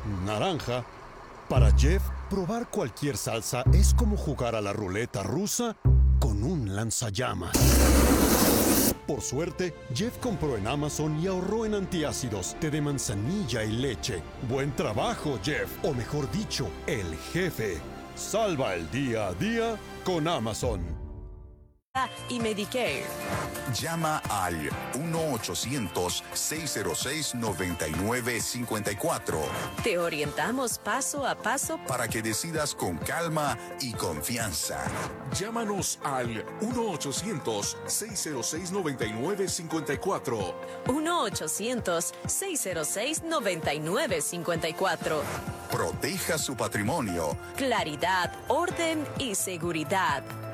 naranja. Para Jeff, probar cualquier salsa es como jugar a la ruleta rusa con un lanzallamas. Por suerte, Jeff compró en Amazon y ahorró en antiácidos, té de manzanilla y leche. Buen trabajo, Jeff, o mejor dicho, el jefe. Salva el día a día con Amazon. Y Medicare. Llama al 1-800-606-9954 Te orientamos paso a paso para que decidas con calma y confianza. Llámanos al 1-800-606-9954. 1-800-606-9954. Proteja su patrimonio. Claridad, orden y seguridad.